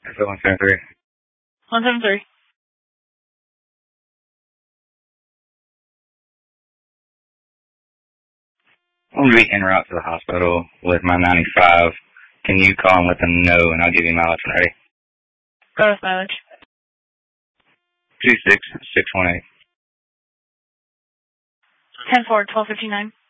That's 173. 173. I'm going to be en route to the hospital with my 95. Can you call and let them know, and I'll give you mileage when ready? Gross mileage. 26618. 10-4, 1259.